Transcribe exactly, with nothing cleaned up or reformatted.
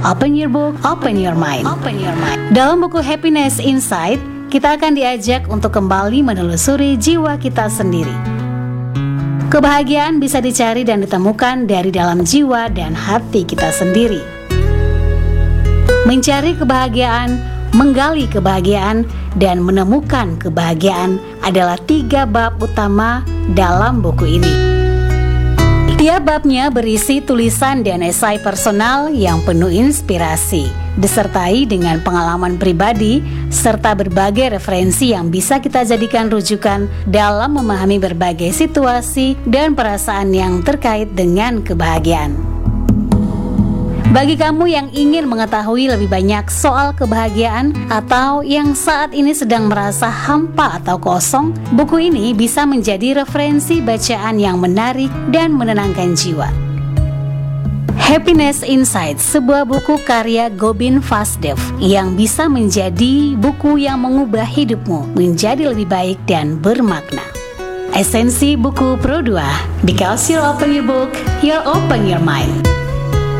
Open your book, open your mind. Open your mind. Dalam buku Happiness Inside, kita akan diajak untuk kembali menelusuri jiwa kita sendiri. Kebahagiaan bisa dicari dan ditemukan dari dalam jiwa dan hati kita sendiri. Mencari kebahagiaan, menggali kebahagiaan, dan menemukan kebahagiaan adalah tiga bab utama dalam buku ini. Tiap babnya berisi tulisan dan esai personal yang penuh inspirasi, disertai dengan pengalaman pribadi serta berbagai referensi yang bisa kita jadikan rujukan dalam memahami berbagai situasi dan perasaan yang terkait dengan kebahagiaan. Bagi kamu yang ingin mengetahui lebih banyak soal kebahagiaan atau yang saat ini sedang merasa hampa atau kosong, buku ini bisa menjadi referensi bacaan yang menarik dan menenangkan jiwa. Happiness Inside, sebuah buku karya Gobind Vasdev yang bisa menjadi buku yang mengubah hidupmu menjadi lebih baik dan bermakna. Esensi buku Pro dua, because you open your book, you open your mind.